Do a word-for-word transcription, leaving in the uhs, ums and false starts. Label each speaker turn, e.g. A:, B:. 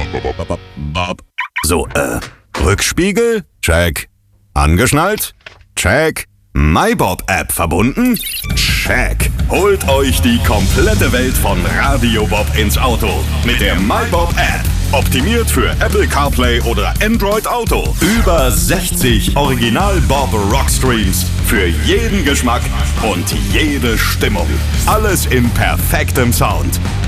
A: So, äh, Rückspiegel? Check. Angeschnallt? Check. MyBob-App verbunden? Check. Holt euch die komplette Welt von Radio Bob ins Auto mit der MyBob-App. Optimiert für Apple CarPlay oder Android Auto. Über sechzig Original Bob Rockstreams für jeden Geschmack und jede Stimmung. Alles in perfektem Sound.